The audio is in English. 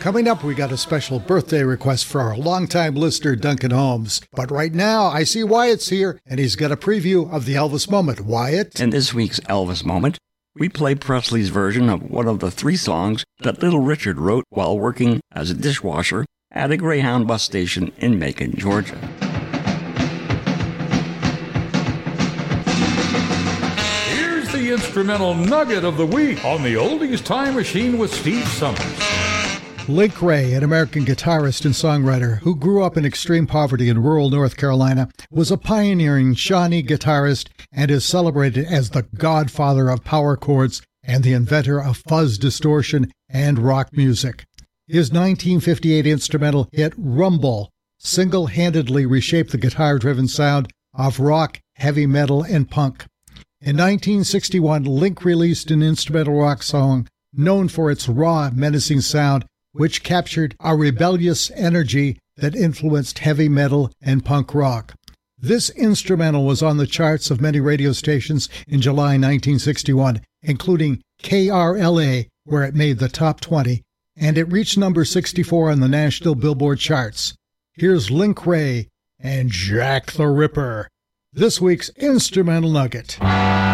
Coming up, we got a special birthday request for our longtime listener, Duncan Holmes. But right now, I see Wyatt's here, and he's got a preview of the Elvis moment. Wyatt? In this week's Elvis moment, we play Presley's version of one of the 3 songs that Little Richard wrote while working as a dishwasher at a Greyhound bus station in Macon, Georgia. Here's the instrumental nugget of the week on the Oldies Time Machine with Steve Summers. Link Wray, an American guitarist and songwriter who grew up in extreme poverty in rural North Carolina, was a pioneering Shawnee guitarist and is celebrated as the godfather of power chords and the inventor of fuzz distortion and rock music. His 1958 instrumental hit Rumble single-handedly reshaped the guitar-driven sound of rock, heavy metal, and punk. In 1961, Link released an instrumental rock song known for its raw, menacing sound, which captured a rebellious energy that influenced heavy metal and punk rock. This instrumental was on the charts of many radio stations in July 1961, including KRLA, where it made the top 20, and it reached number 64 on the national Billboard charts. Here's Link Wray and Jack the Ripper, this week's instrumental nugget.